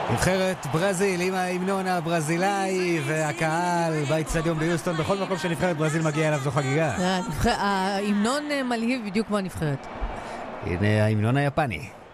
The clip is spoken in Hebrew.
נבחרת ברזיל עם ההמנון הברזילאי והקהל באצטדיון ביוסטון. בכל מקום שנבחרת ברזיל מגיעה אליו זו חגיגה. ההמנון מלהיב בדיוק כמו הנבחרת. הנה ההמנון היפני.